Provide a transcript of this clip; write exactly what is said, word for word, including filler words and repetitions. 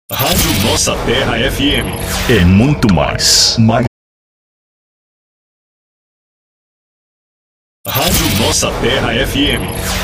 Rádio Nossa Terra F M. É muito mais. mais. Rádio Nossa Terra F M.